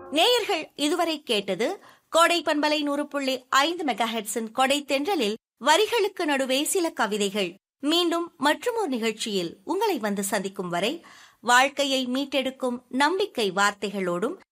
நேயர்கள் இதுவரை கேட்டது கோடை பண்பலை 100.5 மெகாஹெட்ஸின் கொடை தென்றலில் வரிகளுக்கு நடுவே சில கவிதைகள். மீண்டும் மற்றுமோர் நிகழ்ச்சியில் உங்களை வந்து சந்திக்கும் வரை வாழ்க்கையை மீட்டெடுக்கும் நம்பிக்கை வார்த்தைகளோடும்